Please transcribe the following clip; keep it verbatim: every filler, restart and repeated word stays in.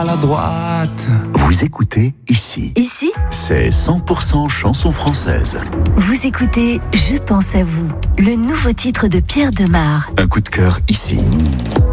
maladroite. Vous écoutez Ici. Ici, C'est cent pour cent chanson française. vous écoutez Je pense à vous, le nouveau titre de Pierre Demar. Un coup de cœur ici.